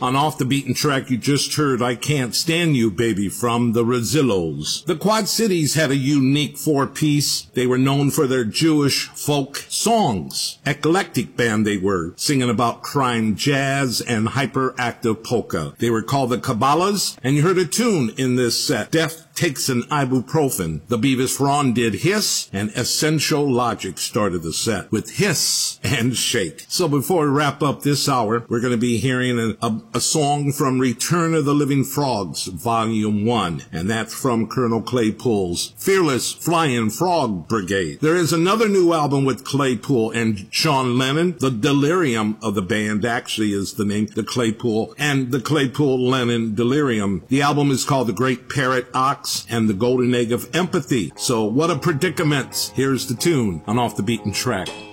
On Off the Beaten Track, you just heard I Can't Stand You, Baby from the Rosillos. The Quad Cities had a unique four-piece. They were known for their Jewish folk songs. Eclectic band they were, singing about crime jazz and hyperactive polka. They were called the Kabbalahs, and you heard a tune in this set, Death Takes an Ibuprofen. The Beavis Ron did Hiss, and Essential Logic started the set with Hiss and Shake. So before we wrap up this hour, we're going to be hearing a song from Return of the Living Frogs, Volume 1, and that's from Colonel Claypool's Fearless Flying Frog Brigade. There is another new album with Claypool and Sean Lennon. The Delirium of the band actually is the name, the Claypool, and the Claypool-Lennon Delirium. The album is called The Great Parrot Ox and the Golden Egg of Empathy. So what a predicament. Here's the tune on Off the Beaten Track.